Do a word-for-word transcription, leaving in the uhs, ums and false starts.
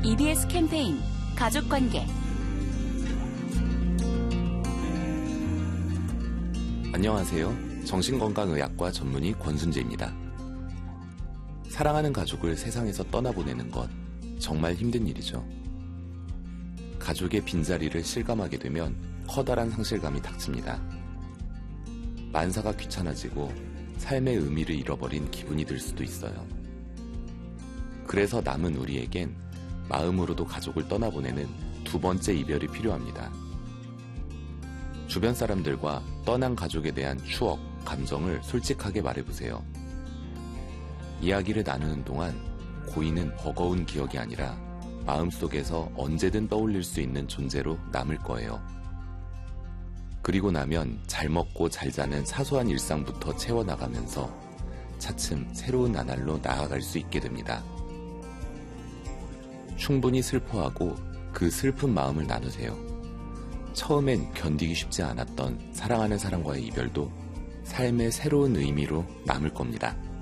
이비에스 캠페인 가족관계. 안녕하세요. 정신건강의학과 전문의 권순재입니다. 사랑하는 가족을 세상에서 떠나보내는 것 정말 힘든 일이죠. 가족의 빈자리를 실감하게 되면 커다란 상실감이 닥칩니다. 만사가 귀찮아지고 삶의 의미를 잃어버린 기분이 들 수도 있어요. 그래서 남은 우리에겐 마음으로도 가족을 떠나보내는 두 번째 이별이 필요합니다. 주변 사람들과 떠난 가족에 대한 추억, 감정을 솔직하게 말해보세요. 이야기를 나누는 동안 고이는 버거운 기억이 아니라 마음속에서 언제든 떠올릴 수 있는 존재로 남을 거예요. 그리고 나면 잘 먹고 잘 자는 사소한 일상부터 채워나가면서 차츰 새로운 나날로 나아갈 수 있게 됩니다. 충분히 슬퍼하고 그 슬픈 마음을 나누세요. 처음엔 견디기 쉽지 않았던 사랑하는 사람과의 이별도 삶의 새로운 의미로 남을 겁니다.